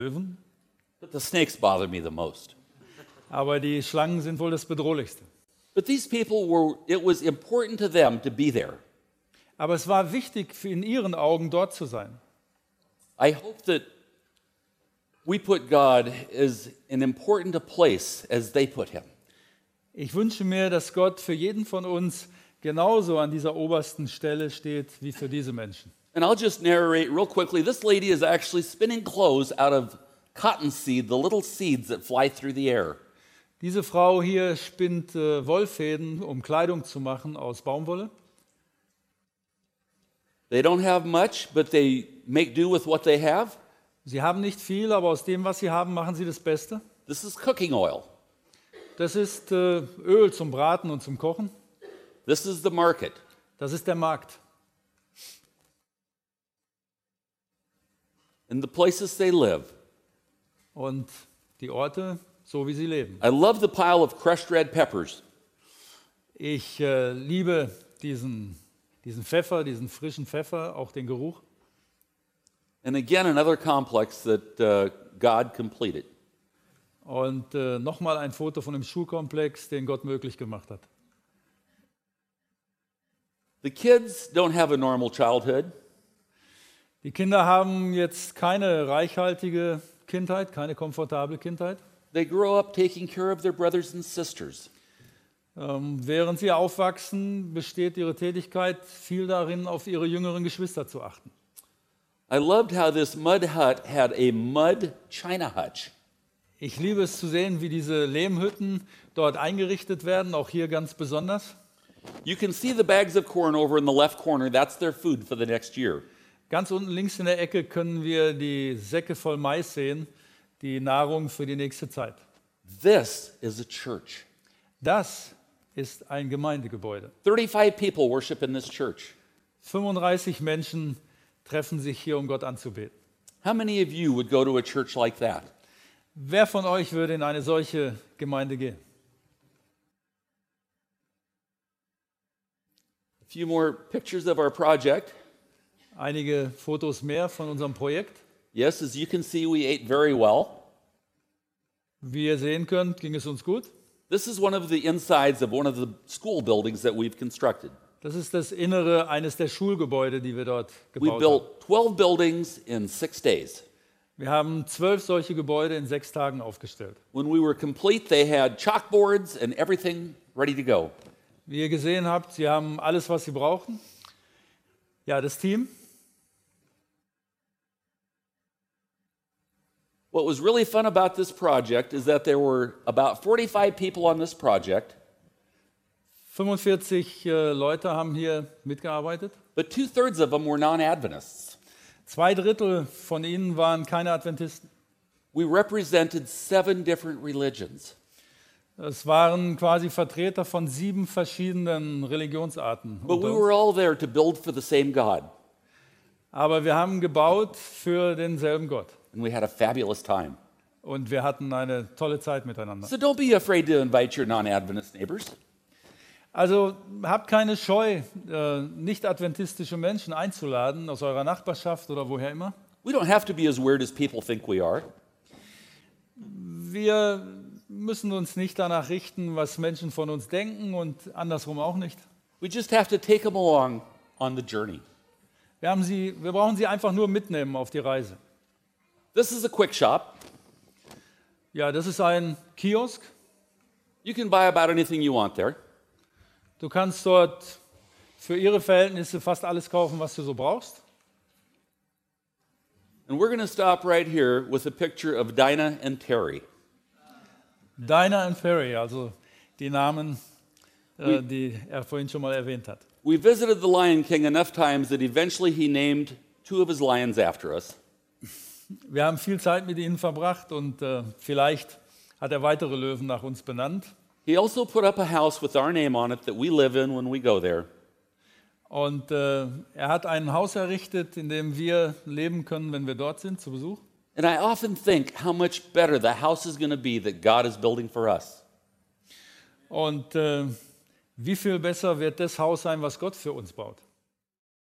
Löwen, but the snakes bother me the most. aber die Schlangen sind wohl das Bedrohlichste. But these people it was important to them to be there. Aber es war wichtig in ihren Augen dort zu sein. I hope that we put God as important a place as they put him. Ich wünsche mir, dass Gott für jeden von uns genauso an dieser obersten Stelle steht wie für diese Menschen. And I'll just narrate real quickly. This lady is actually spinning clothes out of cottonseed, the little seeds that fly through the air. Diese Frau hier spinnt Wollfäden, um Kleidung zu machen aus Baumwolle. They don't have much, but they make do with what they have. Sie haben nicht viel, aber aus dem, was sie haben, machen sie das Beste. This is cooking oil. Das ist Öl zum Braten und zum Kochen. This is the market. Das ist der Markt. And the places they live. Und die Orte, so wie sie leben. I love the pile of crushed red peppers. Ich liebe diesen Pfeffer, diesen frischen Pfeffer, auch den Geruch. And again, another complex that God completed. Und nochmal ein Foto von dem Schulkomplex, den Gott möglich gemacht hat. The kids don't have a normal childhood. Die Kinder haben jetzt keine reichhaltige Kindheit, keine komfortable Kindheit. They grow up taking care of their brothers and sisters. Während sie aufwachsen, besteht ihre Tätigkeit viel darin, auf ihre jüngeren Geschwister zu achten. I loved how this mud hut had a mud china hutch. Ich liebe es zu sehen, wie diese Lehmhütten dort eingerichtet werden, auch hier ganz besonders. You can see the bags of corn over in the left corner. That's their food for the next year. Ganz unten links in der Ecke können wir die Säcke voll Mais sehen, die Nahrung für die nächste Zeit. This is a church. Das ist ein Gemeindegebäude. 35 people worship in this church. 35 Menschen treffen sich hier, um Gott anzubeten. How many of you would go to a church like that? Wer von euch würde in eine solche Gemeinde gehen? A few more pictures of our project. Einige Fotos mehr von unserem Projekt. Yes, as you can see, we ate very well. Wie ihr sehen könnt, ging es uns gut. This is one of the insides of one of the school buildings that we've constructed. Das ist das Innere eines der Schulgebäude, die wir dort We gebaut haben. built 12 buildings in 6 days. Wir haben 12 solche Gebäude in 6 Tagen aufgestellt. When we were complete, they had chalkboards and everything ready to go. Wie ihr gesehen habt, sie haben alles, was sie brauchen. Ja, das Team. What was really fun about this project is that there were about 45 people on this project, 45 Leute haben hier mitgearbeitet. but 2/3 of them were non-Adventists. 2/3 von ihnen waren keine Adventisten. We represented 7 different religions. Es waren quasi Vertreter von 7 verschiedenen Religionsarten. But unter we uns. were all there to build for the same God, Aber wir haben gebaut für denselben Gott. and we had a fabulous time. Und wir hatten eine tolle Zeit miteinander. So don't be afraid to invite your non-Adventist neighbors. Also habt keine Scheu, nicht-adventistische Menschen einzuladen aus eurer Nachbarschaft oder woher immer. We don't have to be as weird as people think we are. Wir müssen uns nicht danach richten, was Menschen von uns denken und andersrum auch nicht. We just have to take them along on the journey. Wir brauchen sie einfach nur mitnehmen auf die Reise. This is a quick shop. Ja, das ist ein Kiosk. You can buy about anything you want there. Du kannst dort für ihre Verhältnisse fast alles kaufen, was du so brauchst. And we're going to stop right here with a picture of Dinah and Terry. Dinah und Ferry, also die Namen, die er vorhin schon mal erwähnt hat. We visited the Lion King enough times that eventually he named 2 of his lions after us. Wir haben viel Zeit mit ihnen verbracht und vielleicht hat er weitere Löwen nach uns benannt. He also put up a house with our name on it that we live in when we go there. Und er hat ein Haus errichtet, in dem wir leben können, wenn wir dort sind, zu Besuch. And I often think how much better the house is going to be that God is building for us. Und wie viel besser wird das Haus sein, was Gott für uns baut.